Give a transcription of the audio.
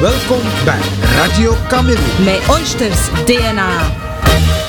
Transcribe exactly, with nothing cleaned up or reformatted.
Welkom bij Radio Kameru. Met Oysters D N A.